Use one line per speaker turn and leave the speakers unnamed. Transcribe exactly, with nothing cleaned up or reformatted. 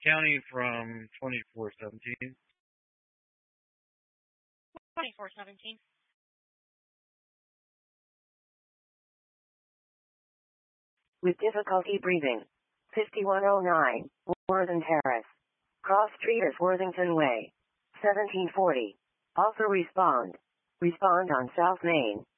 County from twenty-four seventeen.
twenty-four seventeen.
With difficulty breathing. fifty-one oh nine, Worthing Terrace. Cross Street is Worthington Way. seventeen forty. Also respond. Respond on South Main.